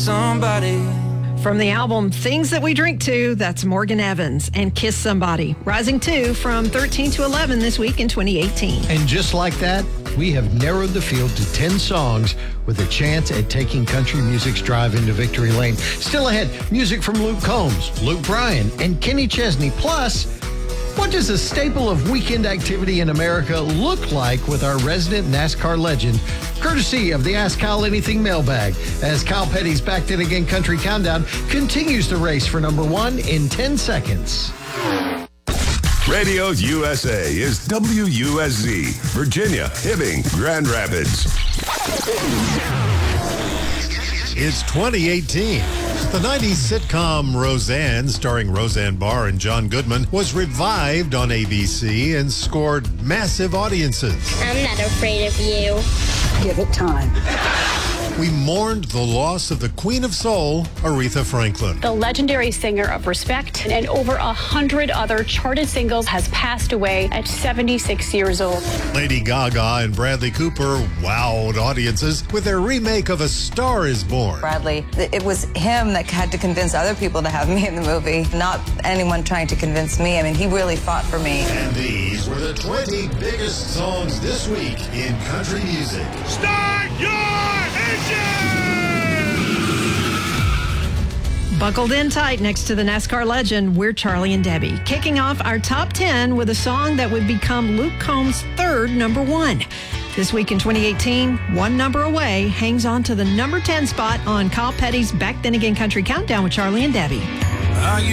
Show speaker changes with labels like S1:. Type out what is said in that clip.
S1: somebody.
S2: From the album Things That We Drink To, that's Morgan Evans and Kiss Somebody. Rising 2 from 13 to 11 this week in 2018.
S3: And just like that, we have narrowed the field to 10 songs with a chance at taking country music's drive into victory lane. Still ahead, music from Luke Combs, Luke Bryan, and Kenny Chesney. Plus, what does a staple of weekend activity in America look like with our resident NASCAR legend, courtesy of the Ask Kyle Anything mailbag, as Kyle Petty's Back Then Again Country Countdown continues the race for number 1 in 10 seconds.
S4: Radio USA is WUSZ, Virginia, Hibbing, Grand Rapids.
S5: It's 2018. The 90s sitcom Roseanne, starring Roseanne Barr and John Goodman, was revived on ABC and scored massive audiences.
S6: I'm not afraid of you.
S7: Give it time.
S5: We mourned the loss of the Queen of Soul, Aretha Franklin.
S8: The legendary singer of Respect and over 100 other charted singles has passed away at 76 years old.
S5: Lady Gaga and Bradley Cooper wowed audiences with their remake of A Star Is Born.
S9: Bradley, it was him that had to convince other people to have me in the movie, not anyone trying to convince me. I mean, he really fought for me.
S5: And these were the 20 biggest songs this week in country music.
S4: Start your engine!
S2: Buckled in tight next to the NASCAR legend, we're Charlie and Debbie. Kicking off our top 10 with a song that would become Luke Combs' third number 1. This week in 2018, one number away, hangs on to the number 10 spot on Kyle Petty's Back Then Again Country Countdown with Charlie and Debbie.